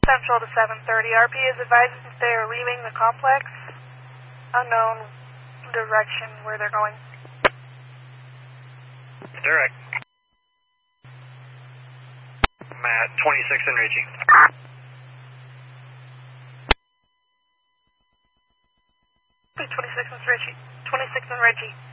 Central to 7:30. RP is advising that they are leaving the complex. Unknown direction where they're going. Direct. I'm at 26 and Ritchie. 26 and Ritchie. 26 and Reggie.